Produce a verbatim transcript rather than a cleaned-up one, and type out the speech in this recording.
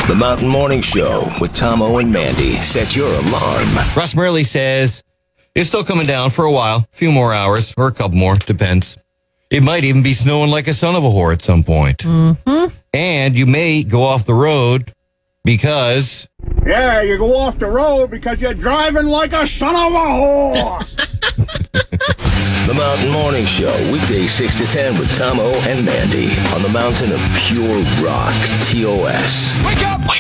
The Mountain Morning Show with Tomo and Mandy. Set your alarm. Russ Murley says it's still coming down for a while, a few more hours, or a couple more, depends. It might even be snowing like a son of a whore at some point. Mm-hmm. And you may go off the road because... Yeah, you go off the road because you're driving like a son of a whore. The Mountain Morning Show, weekdays six to ten with Tomo and Mandy on the mountain of pure rock, T O S. Wake up!